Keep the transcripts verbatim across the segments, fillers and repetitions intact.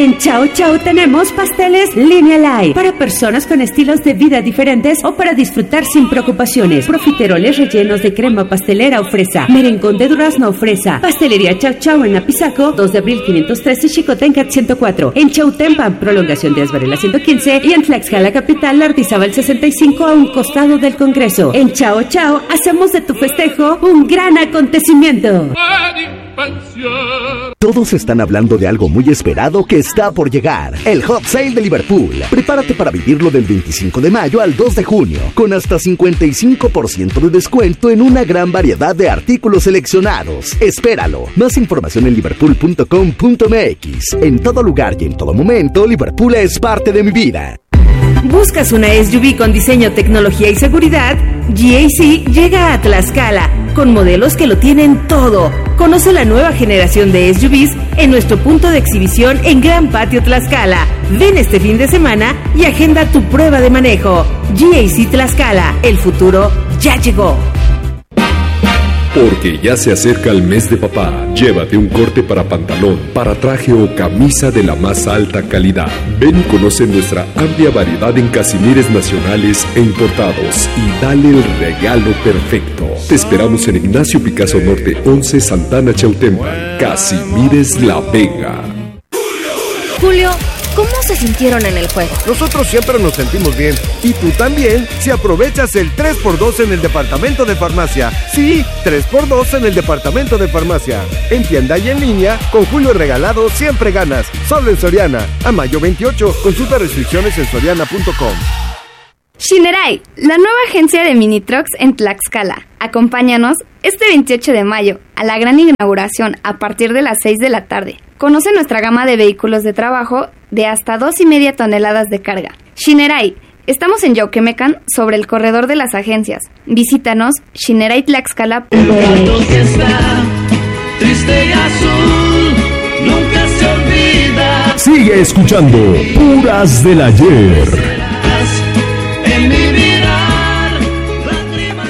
En Chao Chao tenemos pasteles Línea Light para personas con estilos de vida diferentes o para disfrutar sin preocupaciones. Profiteroles rellenos de crema pastelera o fresa, merengón de durazno o fresa. Pastelería Chao Chao en Apizaco, dos de abril quinientos trece, Xicotencat ciento cuatro. En Chautempan, prolongación de Asbarela ciento quince. Y en Tlaxcala Capital, Lardizábal sesenta y cinco, a un costado del Congreso. En Chao Chao hacemos de tu festejo un gran acontecimiento. Todos están hablando de algo muy esperado que está por llegar. El Hot Sale de Liverpool. Prepárate para vivirlo del veinticinco de mayo al dos de junio, con hasta cincuenta y cinco por ciento de descuento en una gran variedad de artículos seleccionados. Espéralo. Más información en liverpool punto com punto m x. En todo lugar y en todo momento, Liverpool es parte de mi vida. ¿Buscas una S U V con diseño, tecnología y seguridad? G A C llega a Tlaxcala con modelos que lo tienen todo. Conoce la nueva generación de S U Vs en nuestro punto de exhibición en Gran Patio Tlaxcala. Ven este fin de semana y agenda tu prueba de manejo. G A C Tlaxcala, el futuro ya llegó. Porque ya se acerca el mes de papá. Llévate un corte para pantalón, para traje o camisa de la más alta calidad. Ven y conoce nuestra amplia variedad en casimires nacionales e importados y dale el regalo perfecto. Te esperamos en Ignacio Picasso Norte once, Santana, Chautempan. Casimires La Vega. Julio, ¿cómo se sintieron en el juego? Nosotros siempre nos sentimos bien. Y tú también, si aprovechas el tres por dos en el departamento de farmacia. Sí, tres por dos en el departamento de farmacia. En tienda y en línea, con Julio regalado siempre ganas. Solo en Soriana. A mayo veintiocho, consulta restricciones en soriana punto com. Shinerai, la nueva agencia de mini trucks en Tlaxcala. Acompáñanos este veintiocho de mayo a la gran inauguración a partir de las seis de la tarde. Conoce nuestra gama de vehículos de trabajo de hasta dos y media toneladas de carga. Shinerai, estamos en Yauquemecan, sobre el corredor de las agencias. Visítanos shinerai tlaxcala punto m x. Triste y azul, nunca se olvida. Sigue escuchando Puras del Ayer. En mi mirar, lágrima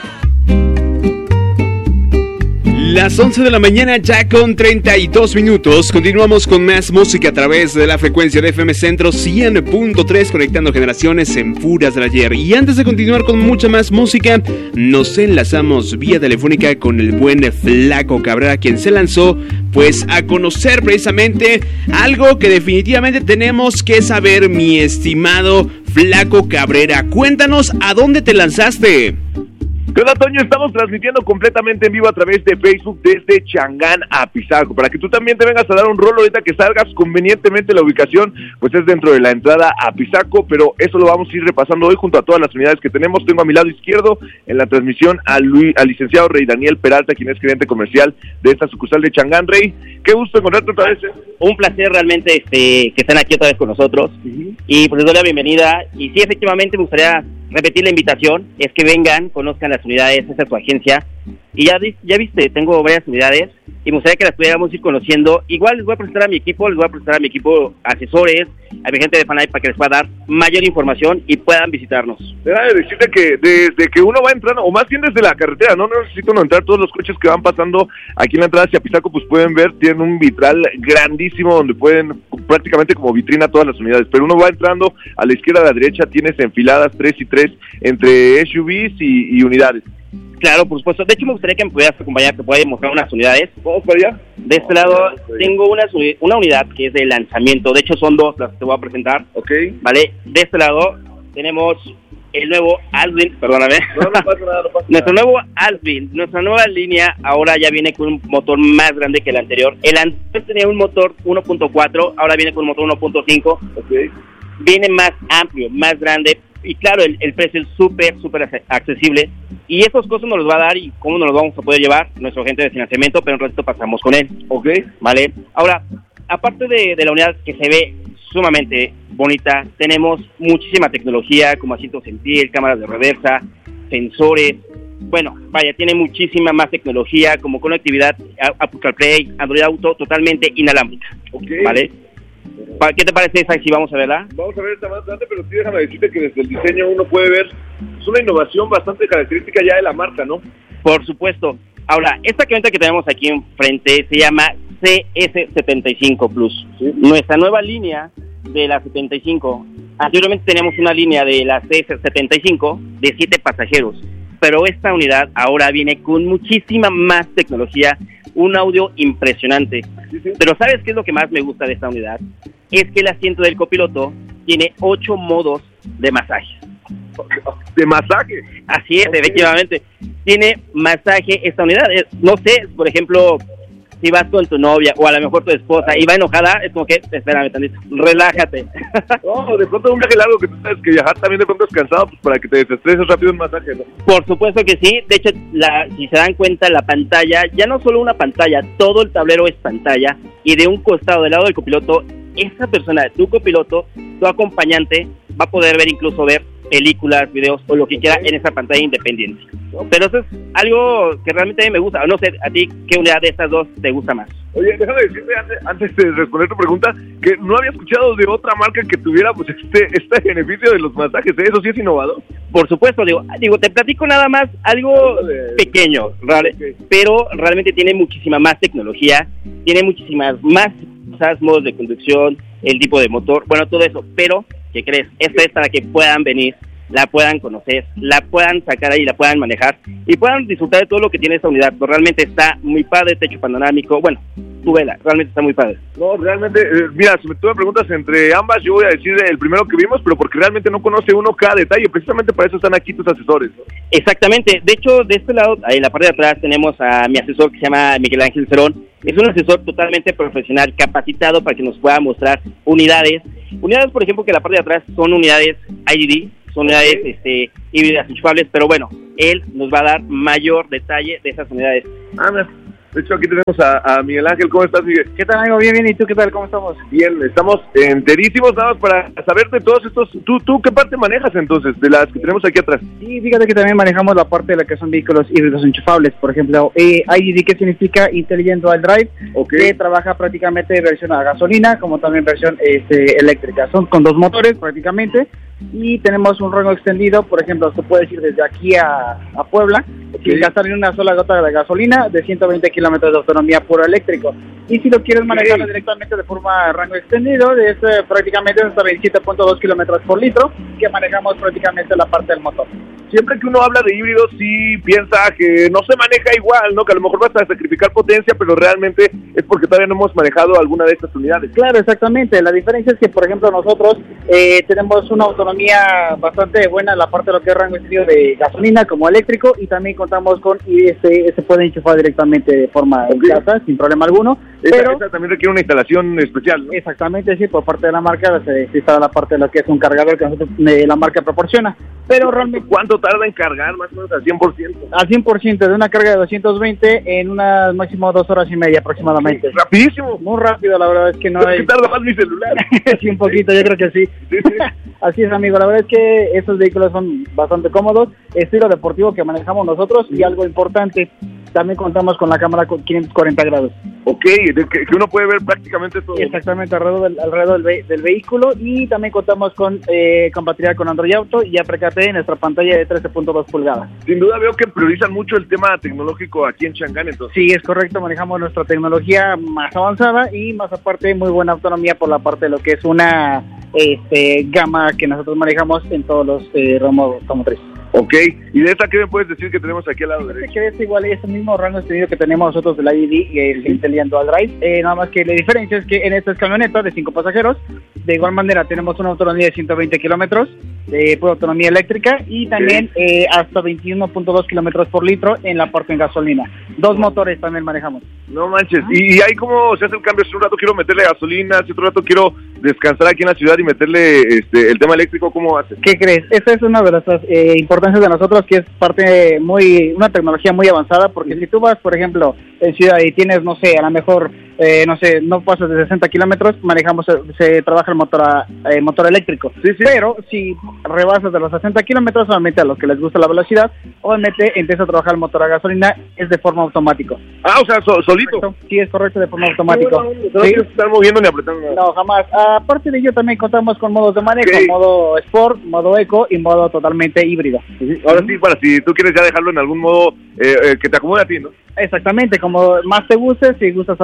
Las once de la mañana ya con treinta y dos minutos. Continuamos con más música a través de la frecuencia de F M Centro cien punto tres, conectando generaciones en Puras del Ayer. Y antes de continuar con mucha más música, nos enlazamos vía telefónica con el buen Flaco Cabrera, quien se lanzó pues a conocer precisamente algo que definitivamente tenemos que saber, mi estimado Flaco Cabrera. Cuéntanos, ¿a dónde te lanzaste? ¿Qué onda, Toño? Estamos transmitiendo completamente en vivo a través de Facebook desde Changán a Apizaco, para que tú también te vengas a dar un rol ahorita que salgas convenientemente. La ubicación pues es dentro de la entrada a Apizaco, pero eso lo vamos a ir repasando hoy junto a todas las unidades que tenemos. Tengo a mi lado izquierdo en la transmisión al, Luis, al licenciado Rey Daniel Peralta, quien es gerente comercial de esta sucursal de Changán. Rey, qué gusto encontrarte otra vez. Un placer realmente este, que estén aquí otra vez con nosotros. Uh-huh. Y pues les doy la bienvenida. Y sí, efectivamente me gustaría repetir la invitación, es que vengan, conozcan las unidades, esta es su agencia, y ya, ya viste, tengo varias unidades, y me gustaría que las pudiéramos ir conociendo. Igual les voy a presentar a mi equipo, les voy a presentar a mi equipo asesores, a mi gente de Fanai, para que les pueda dar mayor información y puedan visitarnos. Debe decirte que desde que uno va entrando, o más bien desde la carretera, no, no necesito no entrar, todos los coches que van pasando aquí en la entrada hacia Apizaco, pues pueden ver, tienen un vitral grandísimo donde pueden, prácticamente como vitrina, todas las unidades, pero uno va entrando a la izquierda, a la derecha, tienes enfiladas tres y tres entre S U Vs y, y unidades. Claro, por supuesto. De hecho, me gustaría que me pudieras acompañar, te pueda mostrar unas unidades. ¿Vamos para allá? De este lado tengo una, una unidad que es de lanzamiento. De hecho, son dos las que te voy a presentar. Ok. Vale. De este lado tenemos el nuevo Alvin, perdóname. No, no pasa nada, no pasa Nuestro nada. nuevo Alvin, nuestra nueva línea ahora ya viene con un motor más grande que el anterior. El anterior tenía un motor uno punto cuatro, ahora viene con un motor uno punto cinco. Ok. Viene más amplio, más grande. Y claro, el, el precio es súper, súper accesible. Y esos costos nos los va a dar y cómo nos los vamos a poder llevar nuestro agente de financiamiento, pero en ratito pasamos con él. Ok. Vale. Ahora, aparte de, de la unidad que se ve sumamente bonita, tenemos muchísima tecnología como asientos en piel, cámaras de reversa, sensores. Bueno, vaya, tiene muchísima más tecnología como conectividad Apple CarPlay, Android Auto, totalmente inalámbrica. Ok. Vale. ¿Qué te parece esa? Si vamos a verla. Vamos a ver esta más grande, pero sí déjame decirte que desde el diseño uno puede ver, es una innovación bastante característica ya de la marca, ¿no? Por supuesto. Ahora, esta camioneta que tenemos aquí enfrente se llama C S setenta y cinco Plus. ¿Sí? Nuestra nueva línea de la setenta y cinco. Anteriormente teníamos una línea de la C S setenta y cinco de siete pasajeros, pero esta unidad ahora viene con muchísima más tecnología, un audio impresionante. Sí, sí. Pero ¿sabes qué es lo que más me gusta de esta unidad? Es que el asiento del copiloto tiene ocho modos de masaje. ¿De masaje? Así es, Okay. Efectivamente. Tiene masaje esta unidad. No sé, por ejemplo, si vas con tu novia o a lo mejor tu esposa y va enojada, es como que, espérame tantito, relájate. No, de pronto un viaje largo que tú sabes que viajar también de pronto es cansado, pues para que te desestreses rápido un masaje, ¿no? Por supuesto que sí. De hecho, la, si se dan cuenta, la pantalla, ya no solo una pantalla, todo el tablero es pantalla, y de un costado, del lado del copiloto, esa persona, tu copiloto, tu acompañante, va a poder ver, incluso ver películas, videos o lo que quiera en esa pantalla independiente. Pero eso es algo que realmente a mí me gusta. No sé, a ti, ¿qué unidad de estas dos te gusta más? Oye, déjame decirte antes, antes de responder tu pregunta, que no había escuchado de otra marca que tuviera pues este este beneficio de los masajes, ¿eh? Eso sí es innovador. Por supuesto, digo, digo te platico nada más algo pequeño, ¿vale? Okay. Pero realmente tiene muchísima más tecnología, tiene muchísimas más cosas, modos de conducción, el tipo de motor, bueno, todo eso. Pero, ¿qué crees? Esto es para que puedan venir, la puedan conocer, la puedan sacar ahí, la puedan manejar y puedan disfrutar de todo lo que tiene esta unidad. Pero realmente está muy padre, techo panorámico, bueno, tu vela, realmente está muy padre. No, realmente, eh, mira, si me tú me preguntas entre ambas, yo voy a decir el primero que vimos, pero porque realmente no conoce uno cada detalle, precisamente para eso están aquí tus asesores, ¿no? Exactamente, de hecho, de este lado, en la parte de atrás tenemos a mi asesor que se llama Miguel Ángel Cerón. Es un asesor totalmente profesional, capacitado para que nos pueda mostrar unidades, unidades, por ejemplo, que la parte de atrás son unidades I D D, son unidades este, híbridas enchufables, pero bueno, él nos va a dar mayor detalle de esas unidades. Ah, mira. De hecho, aquí tenemos a, a Miguel Ángel. ¿Cómo estás, Miguel? ¿Qué tal, amigo? Bien, bien. ¿Y tú qué tal? ¿Cómo estamos? Bien, estamos enterísimos nada más para saber de todos estos. ¿Tú, tú qué parte manejas entonces de las que tenemos aquí atrás? Sí, fíjate que también manejamos la parte de la que son vehículos híbridos enchufables. Por ejemplo, eh, I D D, que significa Intelligent Dual Drive, okay, que trabaja prácticamente versión a gasolina como también versión este, eléctrica. Son con dos motores prácticamente y tenemos un rango extendido. Por ejemplo, se puede ir desde aquí a, a Puebla, okay, sin gastar ni una sola gota de gasolina, de ciento veinte kilómetros de autonomía puro eléctrico. Y si lo quieres manejar directamente de forma rango extendido, es eh, prácticamente hasta veintisiete punto dos kilómetros por litro, que manejamos prácticamente la parte del motor. Siempre que uno habla de híbridos, sí piensa que no se maneja igual, ¿no? Que a lo mejor vas a sacrificar potencia, pero realmente es porque todavía no hemos manejado alguna de estas unidades. Claro, exactamente. La diferencia es que, por ejemplo, nosotros eh, tenemos una autonomía bastante buena en la parte de lo que es rango extendido de gasolina como eléctrico, y también contamos con, y este, se puede enchufar directamente de forma en casa, sin problema alguno. Esa, pero esa también requiere una instalación especial, ¿no? Exactamente, sí, por parte de la marca se, se instala la parte de lo que es un cargador que nosotros, eh, la marca proporciona. Pero realmente, ¿cuánto tarda en cargar? Más o menos al cien por ciento. Al cien por ciento de una carga de doscientos veinte en unas máximo dos horas y media aproximadamente. Sí, rapidísimo. Muy rápido, la verdad es que no hay... ¿Qué tarda más mi celular? Sí, un poquito, yo creo que sí. Sí, sí. Así es, amigo, la verdad es que estos vehículos son bastante cómodos, estilo deportivo que manejamos nosotros, y algo importante, también contamos con la cámara con quinientos cuarenta grados. Ok, de que, que uno puede ver prácticamente todo. Exactamente, alrededor del, alrededor del, ve, del vehículo, y también contamos con eh, compatibilidad con Android Auto y Apple CarPlay en nuestra pantalla de trece punto dos pulgadas. Sin duda veo que priorizan mucho el tema tecnológico aquí en Changán, entonces. Sí, es correcto, manejamos nuestra tecnología más avanzada y más aparte muy buena autonomía por la parte de lo que es una este, gama que nosotros manejamos en todos los eh, ramos automotrices. Ok, ¿y de esta qué me puedes decir que tenemos aquí al lado derecho? Que es igual, es el mismo rango extendido que tenemos nosotros del I D D y el Intelligent Dual Drive, eh, nada más que la diferencia es que en esta es camioneta de cinco pasajeros. De igual manera tenemos una autonomía de ciento veinte kilómetros de pura autonomía eléctrica, y también eh, hasta veintiuno punto dos kilómetros por litro en la parte en gasolina. Dos motores también manejamos. No manches, ¿y, y ahí cómo se hace el cambio? Si un rato quiero meterle gasolina, si otro rato quiero descansar aquí en la ciudad y meterle este el tema eléctrico, ¿cómo haces? ¿Qué crees? Esta es una de las eh, importancias de nosotros, que es parte muy, una tecnología muy avanzada, porque si tú vas, por ejemplo, en ciudad y tienes, no sé, a lo mejor, eh, no sé, no pasas de sesenta kilómetros, manejamos, se trabaja el motor a, eh, motor eléctrico. Sí, sí. Pero si rebasas de los sesenta kilómetros, solamente a los que les gusta la velocidad, obviamente empieza a trabajar el motor a gasolina, es de forma automática. Ah, o sea, so, solito. Correcto. Sí, es correcto, de forma automática. No, no, no, no, ¿sí? No estar moviendo ni apretando nada. No, jamás. Aparte de ello, también contamos con modos de manejo, okay, modo Sport, modo Eco y modo totalmente híbrido. Sí, ahora sí, para si tú quieres ya dejarlo en algún modo eh, eh, que te acomode a ti, ¿no? Exactamente, como más te guste, si gustas andar en ciudad,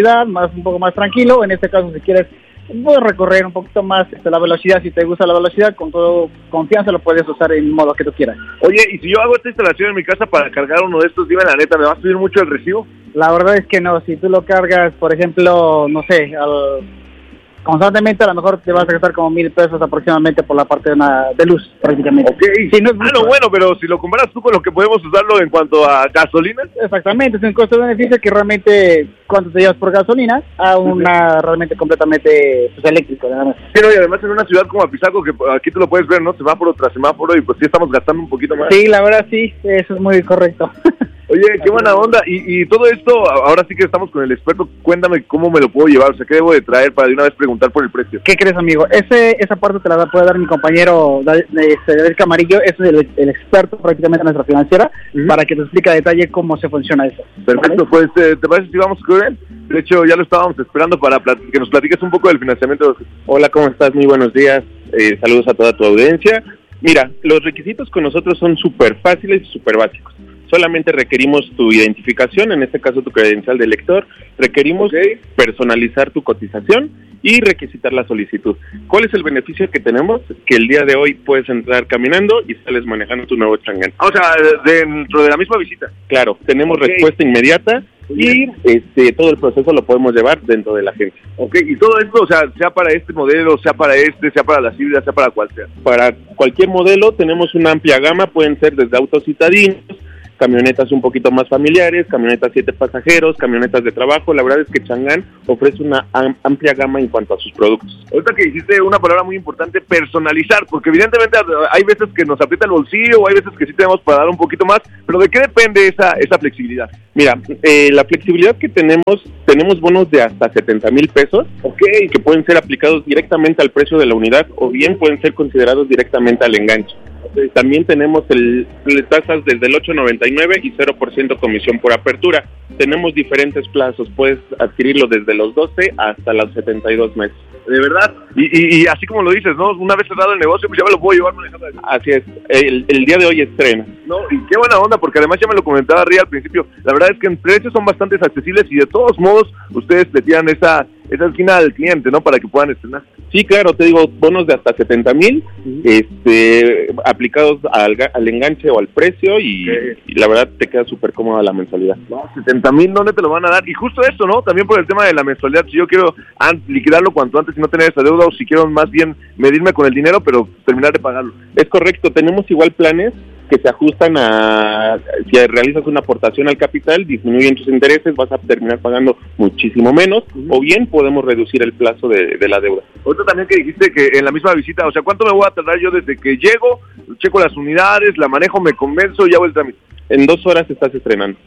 velocidad, más un poco más tranquilo. En este caso, si quieres puedes recorrer un poquito más este, la velocidad, si te gusta la velocidad, con todo confianza lo puedes usar en modo que tú quieras. Oye, y si yo hago esta instalación en mi casa para cargar uno de estos, dime la neta, ¿me va a subir mucho el recibo? La verdad es que no, si tú lo cargas, por ejemplo, no sé, al, constantemente a lo mejor te vas a gastar como mil pesos aproximadamente por la parte de, una, de luz, prácticamente. Ok, sí, no es mucho. Ah, no, bueno, pero si lo comparas tú con lo que podemos usarlo en cuanto a gasolina. Exactamente, es un costo-beneficio que realmente, cuánto te llevas por gasolina, a una uh-huh. realmente completamente pues, eléctrico. Nada más. Sí, no, y además en una ciudad como Apizaco, que aquí tú lo puedes ver, ¿no? Semáforo tras semáforo, y pues sí estamos gastando un poquito más. Sí, la verdad sí, eso es muy correcto. Oye, qué buena onda, y, y todo esto, ahora sí que estamos con el experto, cuéntame cómo me lo puedo llevar, o sea, qué debo de traer para de una vez preguntar por el precio. ¿Qué crees, amigo? Ese Esa parte te la puede dar mi compañero David Camarillo, es el, el experto prácticamente en nuestra financiera, uh-huh. para que te explique a detalle cómo se funciona eso. Perfecto, ¿vale? Pues, eh, ¿te parece si vamos con él? De hecho, ya lo estábamos esperando para plat- que nos platiques un poco del financiamiento. Hola, ¿cómo estás? Muy buenos días, eh, saludos a toda tu audiencia. Mira, los requisitos con nosotros son súper fáciles y súper básicos. Solamente requerimos tu identificación, en este caso tu credencial de lector, requerimos okay. personalizar tu cotización y requisitar la solicitud. ¿Cuál es el beneficio que tenemos? Que el día de hoy puedes entrar caminando y sales manejando tu nuevo Chang'an. O sea, dentro de la misma visita. Claro, tenemos okay. respuesta inmediata y este todo el proceso lo podemos llevar dentro de la agencia. Ok, y todo esto, o sea, sea para este modelo, sea para este, sea para las híbridas, sea para cual sea. Para cualquier modelo tenemos una amplia gama, pueden ser desde autos citadinos, camionetas un poquito más familiares, camionetas siete pasajeros, camionetas de trabajo. La verdad es que Chang'an ofrece una am- amplia gama en cuanto a sus productos. Ahorita que dijiste una palabra muy importante, personalizar, porque evidentemente hay veces que nos aprieta el bolsillo, o hay veces que sí tenemos para dar un poquito más, pero ¿de qué depende esa esa flexibilidad? Mira, eh, la flexibilidad que tenemos, tenemos bonos de hasta setenta mil pesos, okay, que pueden ser aplicados directamente al precio de la unidad, o bien pueden ser considerados directamente al enganche. También tenemos el, tasas desde el ocho noventa y nueve y cero por ciento comisión por apertura. Tenemos diferentes plazos, puedes adquirirlo desde los doce hasta los setenta y dos meses. ¿De verdad? Y, y, y así como lo dices, ¿no? Una vez cerrado el negocio, pues ya me lo puedo llevar manejando. Así es, el, el día de hoy estrena. No, y qué buena onda, porque además ya me lo comentaba Ría al principio, la verdad es que en precios son bastante accesibles y de todos modos ustedes le tiran esa, esa esquina al cliente, ¿no? Para que puedan estrenar. Sí, claro, te digo, bonos de hasta setenta mil, uh-huh. este, aplicados al, al enganche o al precio y, okay. y la verdad te queda súper cómoda la mensualidad. No, setenta mil, ¿dónde te lo van a dar? Y justo eso, ¿no? También por el tema de la mensualidad, si yo quiero an- liquidarlo cuanto antes y no tener esa deuda, o si quiero más bien medirme con el dinero, pero terminar de pagarlo. Es correcto, tenemos igual planes que se ajustan a, si realizas una aportación al capital, disminuyen tus intereses, vas a terminar pagando muchísimo menos, uh-huh. o bien podemos reducir el plazo de, de la deuda. Ahorita también que dijiste que en la misma visita, o sea, ¿cuánto me voy a tardar yo desde que llego, checo las unidades, la manejo, me convenzo y hago el trámite? En dos horas estás estrenando.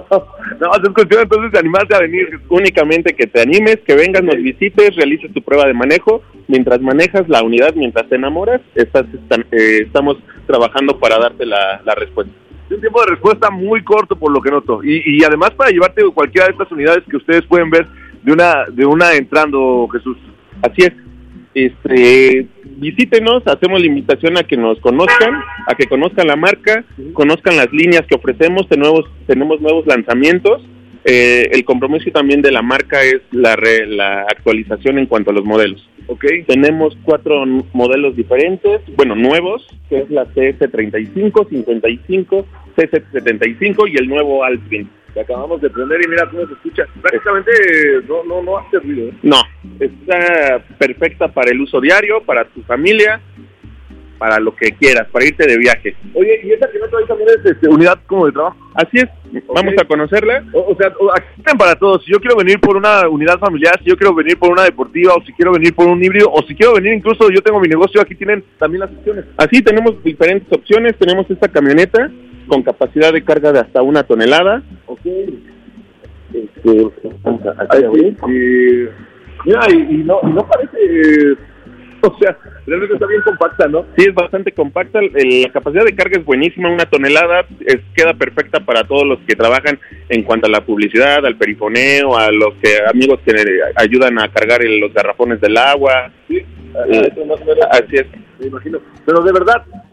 No, es cuestión entonces de animarte a venir. Únicamente que te animes, que vengas, nos visites, realices tu prueba de manejo. Mientras manejas la unidad, mientras te enamoras, estás, están, eh, estamos trabajando para darte la, la respuesta. Es un tiempo de respuesta muy corto por lo que noto. Y, y además para llevarte cualquiera de estas unidades que ustedes pueden ver de una, de una entrando, Jesús. Así es. Este, visítenos, hacemos la invitación a que nos conozcan, a que conozcan la marca, conozcan las líneas que ofrecemos, tenemos, tenemos nuevos lanzamientos. Eh, el compromiso también de la marca es la, re, la actualización en cuanto a los modelos. Okay. Tenemos cuatro modelos diferentes, bueno, nuevos, que es la C S treinta y cinco, cincuenta y cinco, C S setenta y cinco y el nuevo Alpine. Que acabamos de prender y mira cómo se escucha. Prácticamente no, no, no hace ruido, ¿eh? No, está perfecta para el uso diario, para tu familia, para lo que quieras, para irte de viaje. Oye, ¿y esa que no trae también es este, unidad como de trabajo? Así es, okay. Vamos a conocerla. O, o sea, aquí están para todos. Si yo quiero venir por una unidad familiar, si yo quiero venir por una deportiva, o si quiero venir por un híbrido, o si quiero venir incluso, yo tengo mi negocio, aquí tienen también las opciones. Así, tenemos diferentes opciones, tenemos esta camioneta con capacidad de carga de hasta una tonelada. Ok. Este, aquí, y, mira, y, y, no, y no parece... Eh, o sea, realmente está bien compacta, ¿no? Sí, es bastante compacta. El, la capacidad de carga es buenísima, una tonelada es, queda perfecta para todos los que trabajan en cuanto a la publicidad, al perifoneo, a los que amigos que ayudan a cargar el, los garrafones del agua. Sí, eh, eso más o menos, así es. Me imagino. Pero de verdad,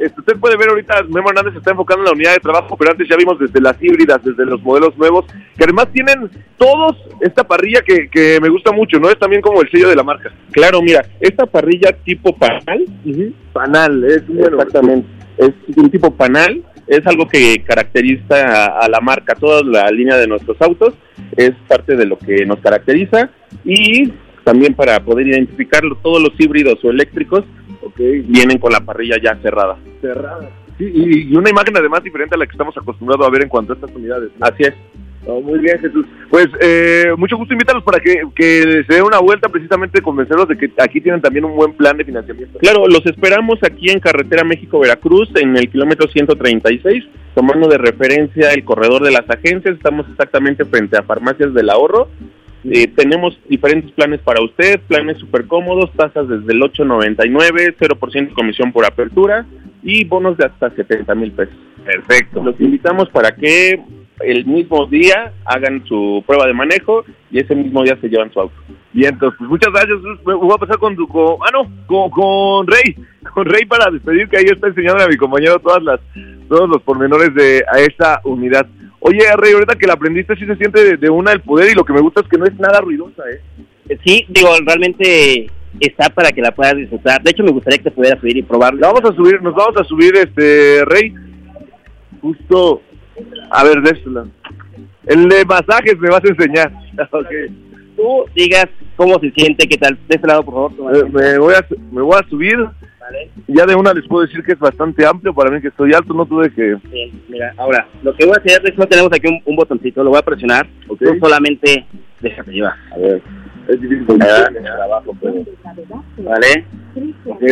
este, usted puede ver ahorita, Memo Hernández se está enfocando en la unidad de trabajo, pero antes ya vimos desde las híbridas, desde los modelos nuevos, que además tienen todos esta parrilla que, que me gusta mucho, ¿no? Es también como el sello de la marca. Claro, mira, esta parrilla tipo panal, uh-huh. panal, es bueno. Exactamente, es un tipo panal, es algo que caracteriza a, a la marca, toda la línea de nuestros autos, es parte de lo que nos caracteriza, y también para poder identificarlo, todos los híbridos o eléctricos, okay, vienen con la parrilla ya cerrada. Cerrada. Sí, y, y una imagen además diferente a la que estamos acostumbrados a ver en cuanto a estas unidades, ¿no? Así es. Oh, muy bien, Jesús. Pues eh, mucho gusto, invítalos para que, que se dé una vuelta, precisamente convencerlos de que aquí tienen también un buen plan de financiamiento. Claro, los esperamos aquí en Carretera México-Veracruz, en el kilómetro ciento treinta y seis, tomando de referencia el corredor de las agencias. Estamos exactamente frente a Farmacias del Ahorro. Eh, tenemos diferentes planes para usted, planes súper cómodos, tasas desde el ocho noventa y nueve, cero por ciento comisión por apertura y bonos de hasta setenta mil pesos. Perfecto. Los invitamos para que el mismo día hagan su prueba de manejo y ese mismo día se llevan su auto. Bien, entonces, pues muchas gracias. Voy a pasar con tu, con, ah no, con, con Rey, con Rey para despedir, que ahí está enseñándole a mi compañero todas las, todos los pormenores de a esta unidad. Oye, Rey, ahorita que la aprendiste sí se siente de, de una el poder, y lo que me gusta es que no es nada ruidosa, ¿eh? Sí, digo, realmente está para que la puedas disfrutar. De hecho, me gustaría que te pudieras subir y probarlo. La vamos a subir, nos vamos a subir, este, Rey, justo, a ver, de esto, el de masajes me vas a enseñar. Okay. Tú digas cómo se siente, qué tal. De este lado, por favor. Eh, me, voy a, me voy a subir. Vale. Ya de una les puedo decir que es bastante amplio. Para mí que estoy alto, no tuve que... Bien, mira, ahora, lo que voy a hacer es que tenemos aquí un, un botoncito, lo voy a presionar. Okay. Tú solamente déjate llevar. A ver, es difícil con el trabajo, pero... Vale. Ok.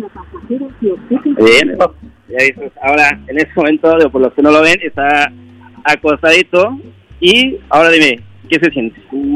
Bien. Ahora, en este momento, por los que no lo ven, está acostadito. Y ahora dime, ¿qué se siente?